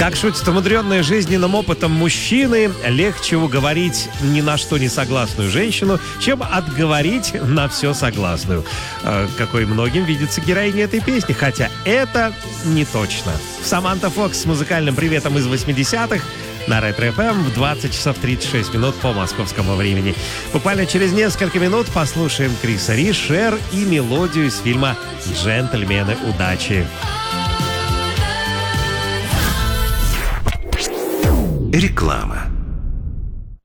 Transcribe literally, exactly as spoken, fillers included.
Как шутит умудренная жизненным опытом мужчины, легче уговорить ни на что не согласную женщину, чем отговорить на все согласную. Э, какой многим видится героиня этой песни, хотя это не точно. Саманта Фокс с музыкальным приветом из восьмидесятых на Ретро-эф эм в двадцать часов тридцать шесть минут по московскому времени. Буквально через несколько минут послушаем Криса Ри, Шер и мелодию из фильма «Джентльмены удачи». Реклама.